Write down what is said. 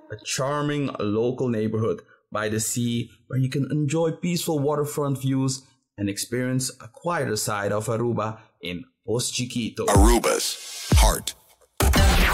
a charming local neighborhood by the sea where you can enjoy peaceful waterfront views and experience a quieter side of Aruba in Post Chiquito. Aruba's heart.